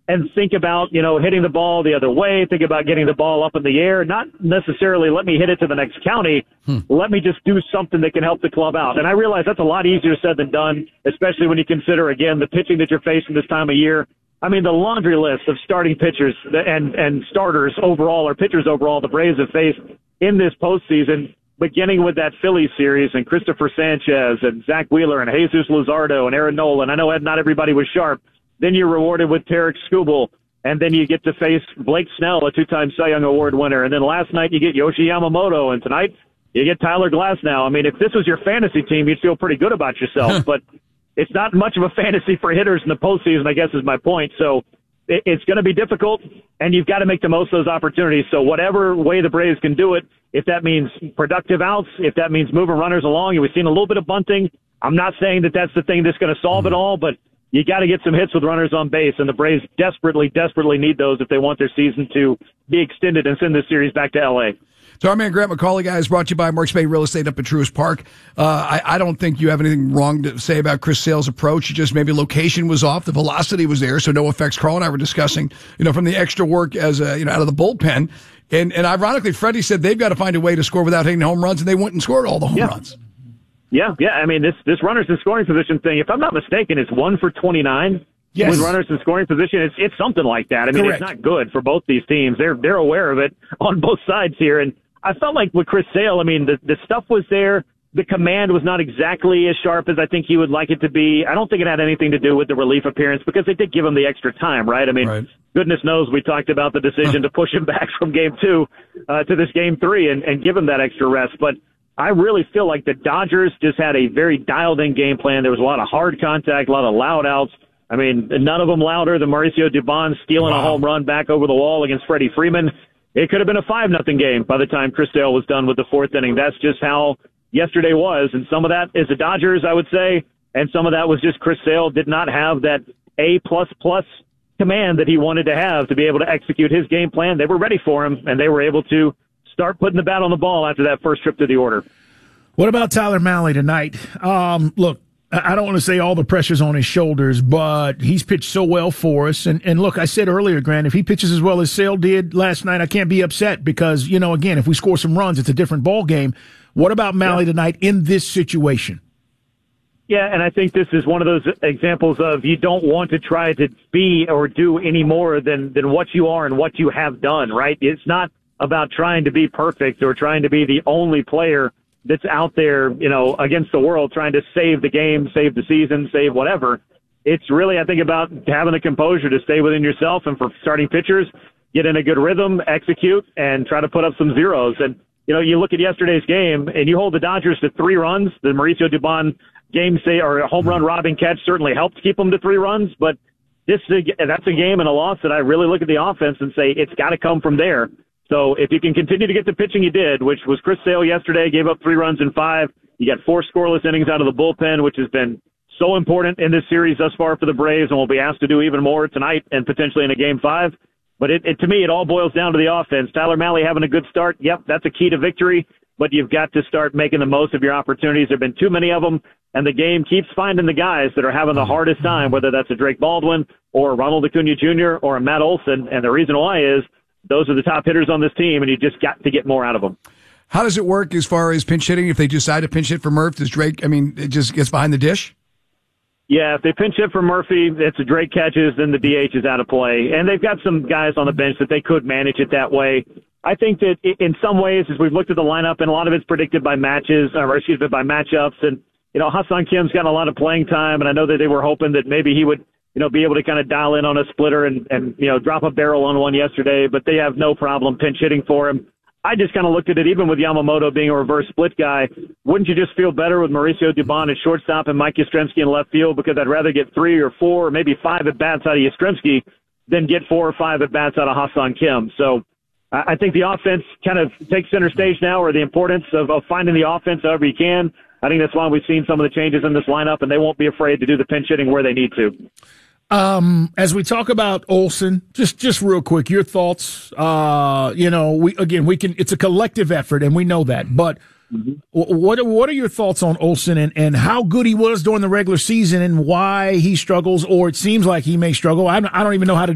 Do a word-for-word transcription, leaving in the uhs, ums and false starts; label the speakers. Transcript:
Speaker 1: and think about, you know, hitting the ball the other way, think about getting the ball up in the air, not necessarily let me hit it to the next county. Hmm. Let me just do something that can help the club out. And I realize that's a lot easier said than done, especially when you consider, again, the pitching that you're facing this time of year. I mean, the laundry list of starting pitchers and, and starters overall, or pitchers overall, the Braves have faced in this postseason, beginning with that Phillies series and Christopher Sanchez and Zach Wheeler and Jesus Luzardo and Aaron Nola. I know not everybody was sharp. Then you're rewarded with Tarek Skubal, and then you get to face Blake Snell, a two-time Cy Young Award winner. And then last night you get Yoshi Yamamoto, and tonight you get Tyler Glasnow. I mean, if this was your fantasy team, you'd feel pretty good about yourself. But it's not much of a fantasy for hitters in the postseason, I guess is my point. So it, it's going to be difficult, and you've got to make the most of those opportunities. So whatever way the Braves can do it, if that means productive outs, if that means moving runners along, and we've seen a little bit of bunting. I'm not saying that that's the thing that's going to solve it all, but you got to get some hits with runners on base, and the Braves desperately, desperately need those if they want their season to be extended and send this series back to L A.
Speaker 2: So our man Grant McCauley, guys, brought to you by Marks Bay Real Estate up at Truist Park. Uh, I, I don't think you have anything wrong to say about Chris Sale's approach. Just maybe location was off, the velocity was there, so no effects. Carl and I were discussing, you know, from the extra work as a, you know, out of the bullpen, and and ironically, Freddie said they've got to find a way to score without hitting home runs, and they went and scored all the home
Speaker 1: yeah.
Speaker 2: runs.
Speaker 1: Yeah, yeah. I mean, this this runners in scoring position thing, if I'm not mistaken, it's one for twenty-nine. Yes. With runners in scoring position, it's it's something like that. I mean, Correct. It's not good for both these teams. They're they're aware of it on both sides here. And I felt like with Chris Sale, I mean, the the stuff was there. The command was not exactly as sharp as I think he would like it to be. I don't think it had anything to do with the relief appearance because they did give him the extra time, right? I mean, right. Goodness knows we talked about the decision to push him back from game two uh, to this game three and, and give him that extra rest. But I really feel like the Dodgers just had a very dialed-in game plan. There was a lot of hard contact, a lot of loud outs. I mean, none of them louder than Mauricio Dubon stealing wow. a home run back over the wall against Freddie Freeman. It could have been a five nothing game by the time Chris Sale was done with the fourth inning. That's just how yesterday was, and some of that is the Dodgers, I would say, and some of that was just Chris Sale did not have that A-plus-plus command that he wanted to have to be able to execute his game plan. They were ready for him, and they were able to start putting the bat on the ball after that first trip to the order.
Speaker 3: What about Tyler Mahle tonight? Um, look, I don't want to say all the pressure's on his shoulders, but he's pitched so well for us. And, and look, I said earlier, Grant, if he pitches as well as Sale did last night, I can't be upset because, you know, again, if we score some runs, it's a different ball game. What about Mahle yeah. tonight in this situation?
Speaker 1: Yeah, and I think this is one of those examples of you don't want to try to be or do any more than, than what you are and what you have done, right? It's not about trying to be perfect or trying to be the only player that's out there, you know, against the world trying to save the game, save the season, save whatever. It's really, I think, about having the composure to stay within yourself and for starting pitchers, get in a good rhythm, execute, and try to put up some zeros. And, you know, you look at yesterday's game and you hold the Dodgers to three runs. The Mauricio Dubon game say or home run robbing catch certainly helped keep them to three runs, but this that's a game and a loss that I really look at the offense and say it's got to come from there. So if you can continue to get the pitching you did, which was Chris Sale yesterday, gave up three runs in five. You got four scoreless innings out of the bullpen, which has been so important in this series thus far for the Braves and will be asked to do even more tonight and potentially in a game five. But it, it to me, it all boils down to the offense. Tyler Mahle having a good start. Yep, that's a key to victory, but you've got to start making the most of your opportunities. There have been too many of them, and the game keeps finding the guys that are having the hardest time, whether that's a Drake Baldwin or a Ronald Acuna Junior or a Matt Olson. And the reason why is those are the top hitters on this team, and you just got to get more out of them.
Speaker 2: How does it work as far as pinch hitting? If they decide to pinch hit for Murph, does Drake, I mean, it just gets behind the dish?
Speaker 1: Yeah, if they pinch hit for Murphy, it's a Drake catches, then the D H is out of play. And they've got some guys on the bench that they could manage it that way. I think that in some ways, as we've looked at the lineup, and a lot of it's predicted by matches, or excuse me, by matchups, and, you know, Ha-Seong Kim's gotten a lot of playing time, and I know that they were hoping that maybe he would, you know, be able to kind of dial in on a splitter and, and, you know, drop a barrel on one yesterday, but they have no problem pinch hitting for him. I just kind of looked at it, even with Yamamoto being a reverse split guy, wouldn't you just feel better with Mauricio Dubon at shortstop and Mike Yastrzemski in left field? Because I'd rather get three or four or maybe five at-bats out of Yastrzemski than get four or five at-bats out of Ha-Seong Kim. So I think the offense kind of takes center stage now, or the importance of, of finding the offense however you can. I think that's why we've seen some of the changes in this lineup, and they won't be afraid to do the pinch hitting where they need to.
Speaker 3: Um, as we talk about Olson, just, just real quick, your thoughts, uh, you know, we, again, we can, it's a collective effort and we know that, but mm-hmm. what, what are your thoughts on Olson and, and how good he was during the regular season and why he struggles, or it seems like he may struggle? I don't, I don't even know how to